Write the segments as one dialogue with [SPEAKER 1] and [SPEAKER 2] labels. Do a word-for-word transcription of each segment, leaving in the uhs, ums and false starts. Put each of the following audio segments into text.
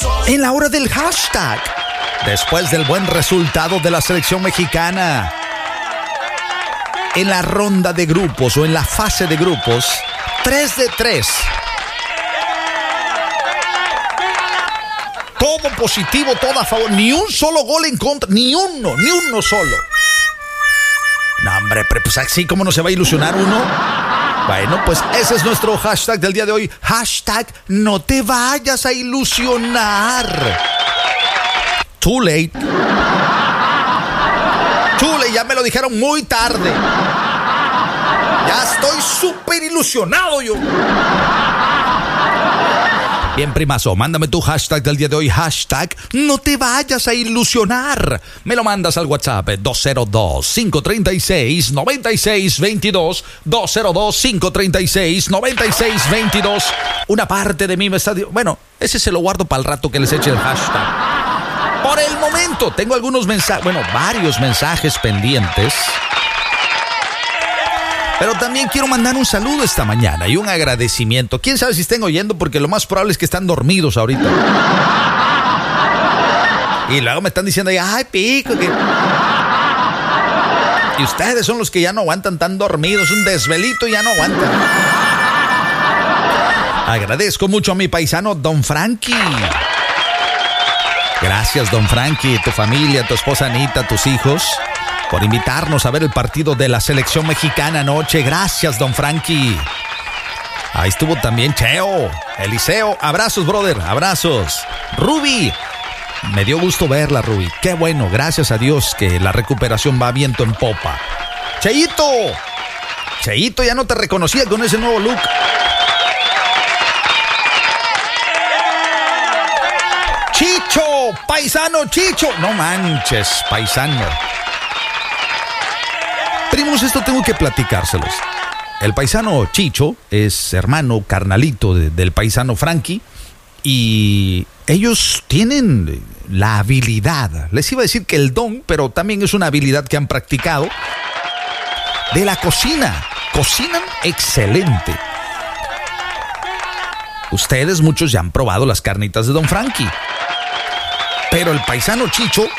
[SPEAKER 1] En la hora del hashtag, después del buen resultado de la selección mexicana, en la ronda de grupos o en la fase de grupos, tres de tres. Todo positivo, todo a favor. Ni un solo gol en contra. Ni uno, ni uno solo. No, hombre, pues así como no se va a ilusionar uno. Bueno, pues ese es nuestro hashtag del día de hoy. Hashtag no te vayas a ilusionar. Too late. Too late, ya me lo dijeron muy tarde. Ya estoy súper ilusionado yo. Bien, primazo, mándame tu hashtag del día de hoy. Hashtag no te vayas a ilusionar. Me lo mandas al WhatsApp dos cero dos, cinco tres seis, nueve seis dos dos. dos cero dos, cinco tres seis, nueve seis dos dos. Una parte de mí me está... Bueno, ese se lo guardo para el rato que les eche el hashtag. Por el momento, tengo algunos mensajes... Bueno, varios mensajes pendientes. Pero también quiero mandar un saludo esta mañana y un agradecimiento. ¿Quién sabe si estén oyendo? Porque lo más probable es que están dormidos ahorita. Y luego me están diciendo, ay, pico, que... Y ustedes son los que ya no aguantan tan dormidos. Un desvelito ya no aguantan. Agradezco mucho a mi paisano Don Frankie. Gracias, Don Frankie, tu familia, tu esposa Anita, tus hijos, por invitarnos a ver el partido de la selección mexicana anoche. Gracias, Don Frankie. Ahí estuvo también Cheo, Eliseo. Abrazos, brother, abrazos. Ruby, me dio gusto verla, Ruby. Qué bueno, gracias a Dios que la recuperación va viento en popa. Cheito, Cheito, ya no te reconocía con ese nuevo look. Chicho, paisano Chicho. No manches, paisano. Primos, esto tengo que platicárselos. El paisano Chicho es hermano carnalito de, del paisano Frankie. Y ellos tienen la habilidad, les iba a decir que el don, pero también es una habilidad que han practicado, de la cocina. Cocinan excelente. Ustedes muchos ya han probado las carnitas de Don Frankie, pero el paisano Chicho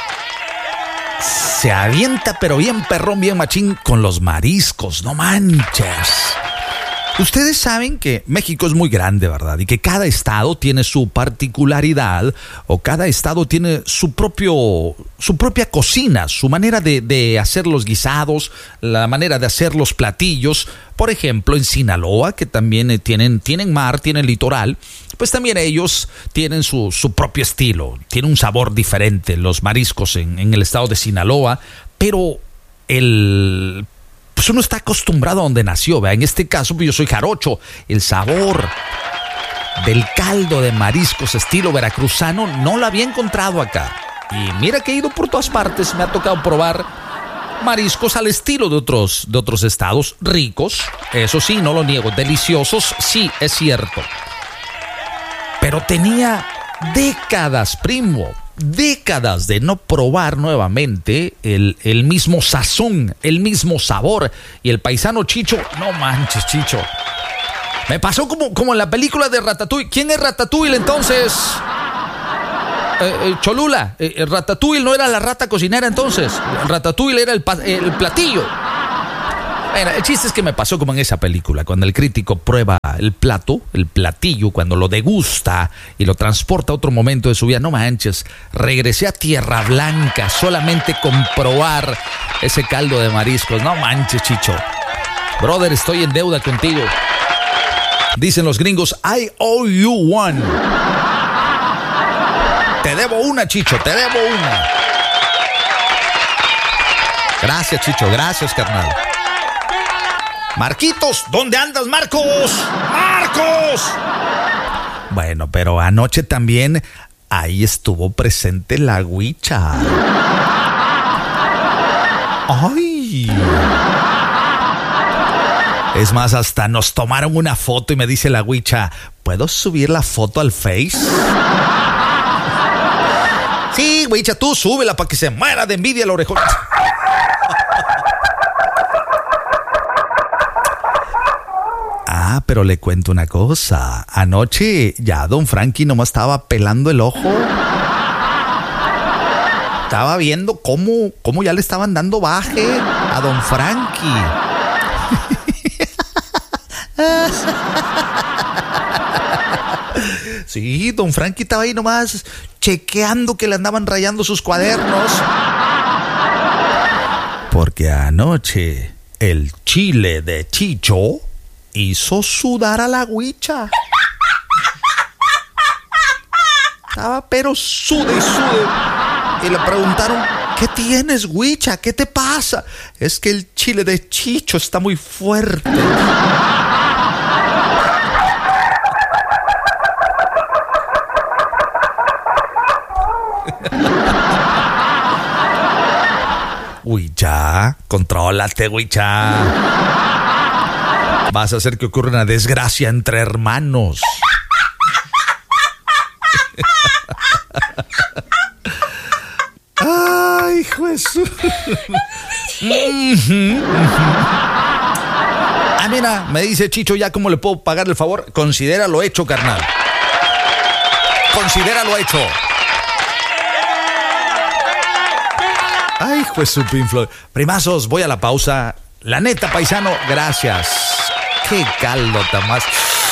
[SPEAKER 1] se avienta, pero bien perrón, bien machín, con los mariscos. No manches. Ustedes saben que México es muy grande, ¿verdad? Y que cada estado tiene su particularidad, o cada estado tiene su propio, su propia cocina, su manera de, de hacer los guisados, la manera de hacer los platillos. Por ejemplo, en Sinaloa, que también tienen, tienen mar, tienen litoral, pues también ellos tienen su, su propio estilo. Tiene un sabor diferente los mariscos en, en el estado de Sinaloa, pero el... pues uno está acostumbrado a donde nació, ¿verdad? En este caso, pues yo soy jarocho. El sabor del caldo de mariscos estilo veracruzano no lo había encontrado acá. Y mira que he ido por todas partes, me ha tocado probar mariscos al estilo de otros, de otros estados, ricos, eso sí, no lo niego, deliciosos, sí, es cierto. Pero tenía décadas, primo, décadas de no probar nuevamente el, el mismo sazón, el mismo sabor. Y el paisano Chicho, no manches, Chicho, me pasó como, como en la película de Ratatouille. ¿Quién es Ratatouille entonces? Eh, eh, Cholula, eh, Ratatouille no era la rata cocinera entonces. Ratatouille era el, el platillo. Bueno, el chiste es que me pasó como en esa película, cuando el crítico prueba el plato, el platillo, cuando lo degusta y lo transporta a otro momento de su vida. No manches, regresé a Tierra Blanca solamente con probar ese caldo de mariscos. No manches, Chicho. Brother, estoy en deuda contigo. Dicen los gringos, I owe you one. Te debo una, Chicho, te debo una. Gracias, Chicho, gracias, carnal. Marquitos, ¿dónde andas, Marcos? ¡Marcos! Bueno, pero anoche también ahí estuvo presente la Huicha. ¡Ay! Es más, hasta nos tomaron una foto y me dice la Huicha, ¿puedo subir la foto al Face? Sí, Huicha, tú súbela para que se muera de envidia el orejón. Ah, pero le cuento una cosa. Anoche ya don Frankie nomás estaba pelando el ojo. Estaba viendo cómo, cómo ya le estaban dando baje a don Frankie. Sí, don Frankie estaba ahí nomás chequeando que le andaban rayando sus cuadernos. Porque anoche el chile de Chicho hizo sudar a la huicha. Estaba pero sude y sude. Y le preguntaron, ¿qué tienes, huicha? ¿Qué te pasa? Es que el chile de Chicho está muy fuerte. Huicha, contrólate, huicha. Vas a hacer que ocurra una desgracia entre hermanos. Ay, Jesús. Ah, mira, me dice Chicho, ya cómo le puedo pagar el favor. Considéralo hecho, carnal. Considéralo hecho. Ay, Jesús Pink Floyd. Primazos, voy a la pausa. La neta, paisano, gracias. Qué caldo tan más.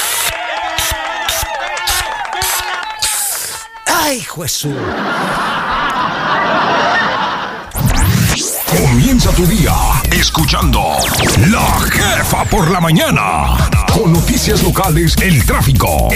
[SPEAKER 1] Ay, Jesús.
[SPEAKER 2] Comienza tu día escuchando La Jefa por la mañana. Con noticias locales, el tráfico,